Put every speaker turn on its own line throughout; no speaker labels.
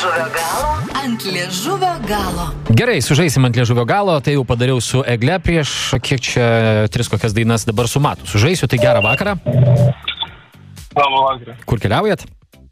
liežuvio galo. Ant liežuvio galo.
Gerai, sužaisim ant liežuvio galo, tai jau padariau su Egle prieš, kiek čia, 3 kokias dainas dabar su Matu. Sužaisiu, tai gerą vakarą.
Labą vakarą.
Kur keliaujat?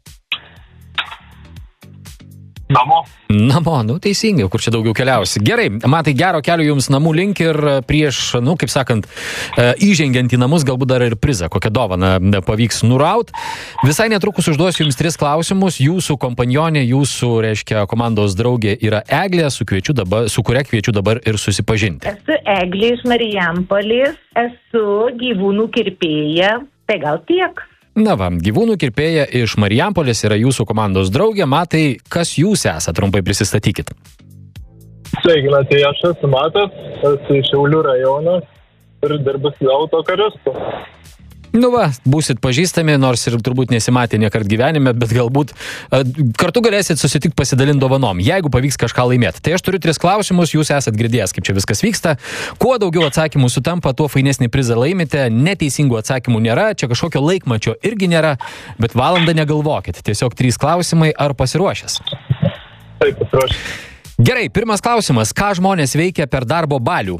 Namo.
Namo, teisingai, kur čia daugiau keliausi. Gerai, Matai, gero kelio jums namų link ir prieš, kaip sakant, įžengiant į namus, galbūt dar ir prizą, kokią dovaną pavyks nuraut. Visai netrukus užduosiu jums 3 klausimus. Jūsų kompanionė, jūsų, reiškia, komandos draugė yra Eglė, su kuria kviečiu dabar ir susipažinti.
Esu Eglė iš Marijampolės, esu gyvūnų kirpėja, tai gal tiek.
Na va, gyvūnų kirpėja iš Marijampolės yra jūsų komandos draugė. Matai, kas jūs esate, trumpai prisistatykit.
Sveikina, tai aš esu Matas, esu iš Šiaulių rajono ir dirbu autokaristu.
Nu va, būsit pažįstami, nors ir turbūt nesimatė niekart gyvenime, bet galbūt kartu galėsit susitikti pasidalinti dovanom, jeigu pavyks kažką laimėti. Tai aš turiu 3 klausimus, jūs esat girdėjęs, kaip čia viskas vyksta. Kuo daugiau atsakymų sutampa, tuo fainesnį prizą laimite. Neteisingų atsakymų nėra, čia kažkokio laikmačio irgi nėra, bet valandą negalvokit. Tiesiog 3 klausimai, ar pasiruošęs?
Taip, pasiruošęs.
Gerai, pirmas klausimas. Ką žmonės veikia per darbo balių?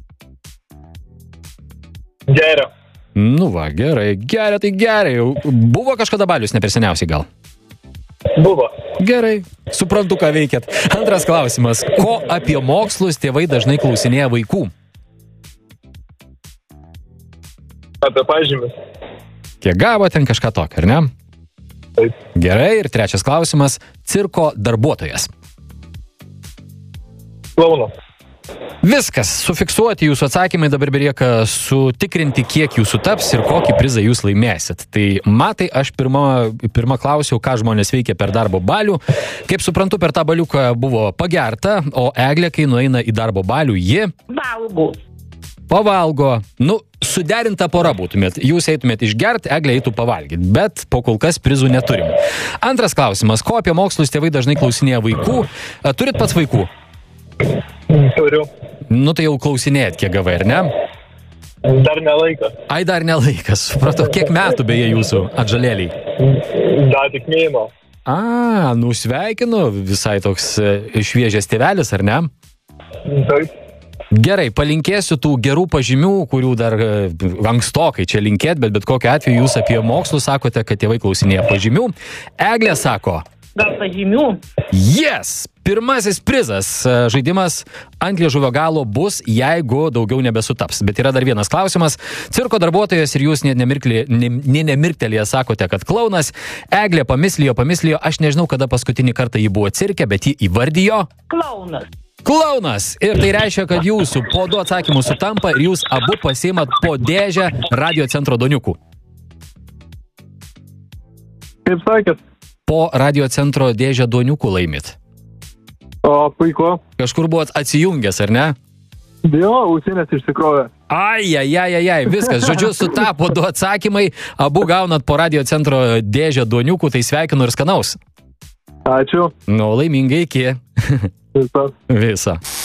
Geria.
Nu va, gerai, geria, tai gerai. Buvo kažkada balius, ne per seniausiai gal?
Buvo.
Gerai, suprantu, ką veikiat. Antras klausimas. Ko apie mokslus tėvai dažnai klausinėja vaikų?
Apie pažymis.
Kiek gavo ten kažką tokio, ar ne?
Taip.
Gerai, ir 3 klausimas. Cirko darbuotojas.
Klaunas.
Viskas, sufiksuoti jūsų atsakymai, dabar belieka sutikrinti, kiek jūsų taps ir kokį prizą jūs laimėsit. Tai Matai, aš pirmą klausiau, ką žmonės veikia per darbo balių. Kaip suprantu, per tą baliuką buvo pagerta, o Eglė, kai nueina į darbo balių, ji... Pavalgo. Suderinta pora būtumėt. Jūs eitumėt išgert, Eglė eitų pavalgyti, bet po kol kas prizų neturim. Antras klausimas, ko apie mokslus tėvai dažnai klausinėja vaikų? Turit pats vaikų?
Turiu.
Tai jau klausinėjat, kiek gavai, ar ne?
Dar nelaikas.
Ai, dar nelaikas. Supratau, kiek metų beje jūsų atžalėliai?
Dar tik mėnuo.
Sveikinu, visai toks šviežias tėvelis, ar ne?
Taip.
Gerai, palinkėsiu tų gerų pažymių, kurių dar ankstokai čia linkėt, bet kokiu atveju jūs apie mokslus sakote, kad tėvai klausinėja pažymių. Eglė sako...
Gal pažymių?
Yes! Pirmasis prizas. Žaidimas ant liežuvio galo bus, jeigu daugiau nebesutaps. Bet yra dar vienas klausimas. Cirko darbuotojas ir jūs nemirktelėje sakote, kad klaunas. Eglė pamislijo. Aš nežinau, kada paskutinį kartą jį buvo cirke, bet jį įvardijo. Klaunas. Ir tai reiškia, kad jūsų po 2 atsakymų sutampa ir jūs abu pasiimat po dėžę Radio Centro doniukų.
Kaip sakėt?
Po Radio Centro dėžę duoniukų laimit.
O, puiku.
Kažkur buvot atsijungęs, ar ne?
Jo, ausinės išsikrovė.
Ai, viskas. Žodžiu, sutapo 2 atsakymai, abu gaunat po Radio Centro dėžę duoniukų, tai sveikinu ir skanaus.
Ačiū.
Laimingai iki.
Visą.
Visą.